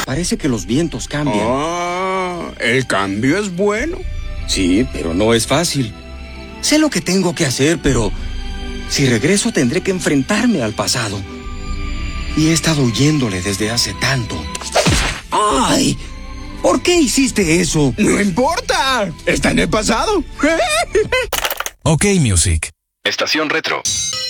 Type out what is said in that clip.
Parece que los vientos cambian. Ah, el cambio es bueno. Sí, pero no es fácil. Sé lo que tengo que hacer, pero si regreso tendré que enfrentarme al pasado. Y he estado huyéndole desde hace tanto. ¡Ay! ¿Por qué hiciste eso? No importa, está en el pasado. OK Music. Estación Retro.